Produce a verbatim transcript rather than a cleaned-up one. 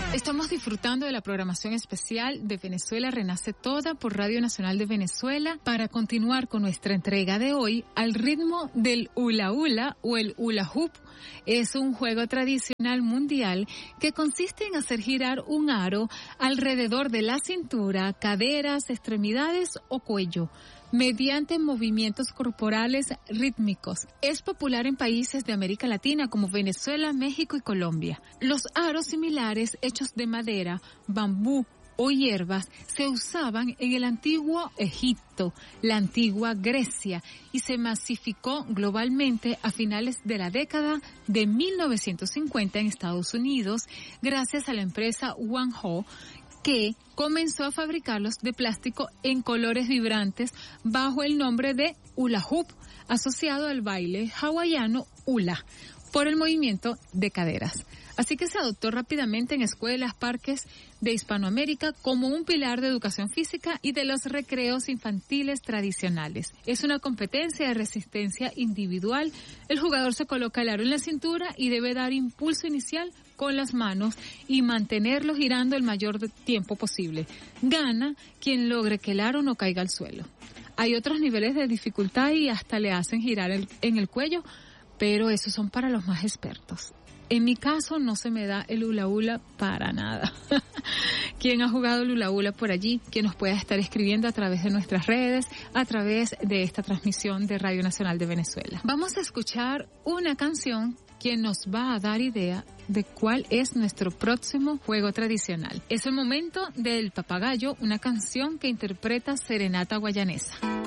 Estamos disfrutando de la programación especial de Venezuela Renace Toda por Radio Nacional de Venezuela para continuar con nuestra entrega de hoy al ritmo del hula hula o el hula hoop. Es un juego tradicional mundial que consiste en hacer girar un aro alrededor de la cintura, caderas, extremidades o cuello, mediante movimientos corporales rítmicos. Es popular en países de América Latina como Venezuela, México y Colombia. Los aros similares hechos de madera, bambú o hierbas se usaban en el antiguo Egipto, la antigua Grecia y se masificó globalmente a finales de la década de mil novecientos cincuenta en Estados Unidos gracias a la empresa One Ho, que comenzó a fabricarlos de plástico en colores vibrantes bajo el nombre de hula hoop, asociado al baile hawaiano hula, por el movimiento de caderas. Así que se adoptó rápidamente en escuelas, parques de Hispanoamérica como un pilar de educación física y de los recreos infantiles tradicionales. Es una competencia de resistencia individual. El jugador se coloca el aro en la cintura y debe dar impulso inicial con las manos y mantenerlo girando el mayor tiempo posible. Gana quien logre que el aro no caiga al suelo. Hay otros niveles de dificultad y hasta le hacen girar el, en el cuello, pero esos son para los más expertos. En mi caso no se me da el hula hula para nada. ¿Quién ha jugado el hula hula por allí? Que nos pueda estar escribiendo a través de nuestras redes, a través de esta transmisión de Radio Nacional de Venezuela. Vamos a escuchar una canción que nos va a dar idea de cuál es nuestro próximo juego tradicional. Es el momento del Papagayo, una canción que interpreta Serenata Guayanesa.